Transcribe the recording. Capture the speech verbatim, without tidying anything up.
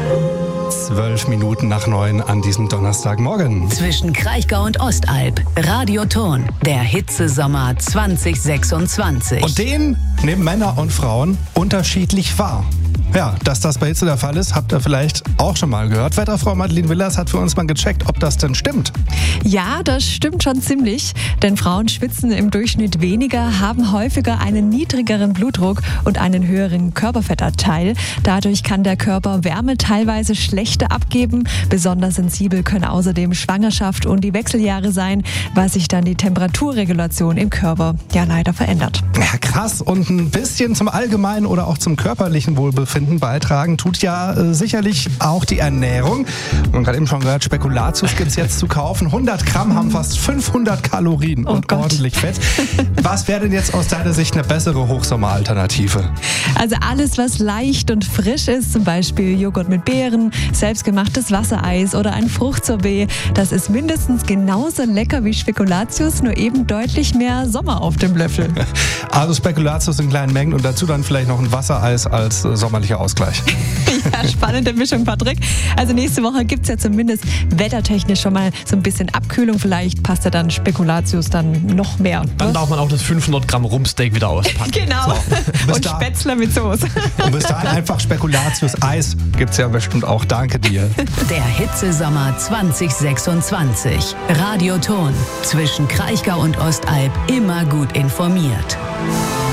Zwölf Minuten nach neun an diesem Donnerstagmorgen. Zwischen Kraichgau und Ostalb. Radioton. Der Hitzesommer zwanzig sechsundzwanzig. Und den nehmen Männer und Frauen unterschiedlich wahr. Ja, dass das bei Hitze der Fall ist, habt ihr vielleicht auch schon mal gehört. Wetterfrau Madeleine Willers hat für uns mal gecheckt, ob das denn stimmt. Ja, das stimmt schon ziemlich. Denn Frauen schwitzen im Durchschnitt weniger, haben häufiger einen niedrigeren Blutdruck und einen höheren Körperfettanteil. Dadurch kann der Körper Wärme teilweise schlechter abgeben. Besonders sensibel können außerdem Schwangerschaft und die Wechseljahre sein, weil sich dann die Temperaturregulation im Körper ja leider verändert. Ja, krass. Und ein bisschen zum allgemeinen oder auch zum körperlichen Wohlbefinden beitragen tut ja äh, sicherlich auch die Ernährung. Man hat gerade eben schon gehört, Spekulatius gibt es jetzt zu kaufen. hundert Gramm haben fast fünfhundert Kalorien Oh und Gott. ordentlich Fett. Was wäre denn jetzt aus deiner Sicht eine bessere Hochsommeralternative? Also alles, was leicht und frisch ist, zum Beispiel Joghurt mit Beeren, selbstgemachtes Wassereis oder ein Fruchtsorbet, das ist mindestens genauso lecker wie Spekulatius, nur eben deutlich mehr Sommer auf dem Löffel. Also Spekulatius in kleinen Mengen und dazu dann vielleicht noch ein Wassereis als äh, sommerlicher Ausgleich. Ja, spannende Mischung, Patrick. Also nächste Woche gibt es ja zumindest wettertechnisch schon mal so ein bisschen Abkühlung. Vielleicht passt ja dann Spekulatius dann noch mehr. Dann darf man auch das fünfhundert Gramm Rumpsteak wieder auspacken. Genau. Bis Und da- Spätzle mit Soße. Und bis dahin einfach Spekulatius-Eis gibt es ja bestimmt auch. Danke dir. Der Hitzesommer zwanzig sechsundzwanzig. Radioton. Zwischen Kraichgau und Ostalb immer gut informiert.